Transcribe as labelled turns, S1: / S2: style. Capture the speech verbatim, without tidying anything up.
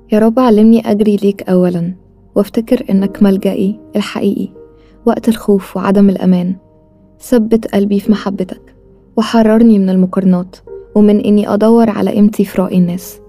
S1: يا رب علمني أجري ليك أولا، وافتكر إنك ملجئي الحقيقي وقت الخوف وعدم الأمان. ثبت قلبي في محبتك، وحررني من المقارنات ومن إني أدور على قيمتي في رأي الناس.